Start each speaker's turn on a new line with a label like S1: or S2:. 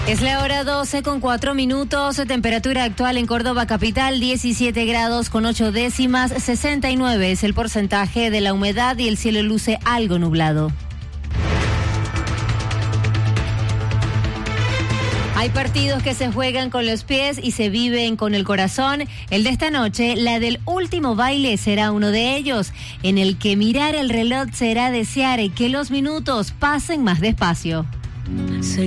S1: Es la hora 12:04, temperatura actual en Córdoba capital 17 grados con 8 décimas, 69 es el porcentaje de la humedad y el cielo luce algo nublado. Hay partidos que se juegan con los pies y se viven con el corazón. El de esta noche, la del último baile, será uno de ellos, en el que mirar el reloj será desear que los minutos pasen más despacio.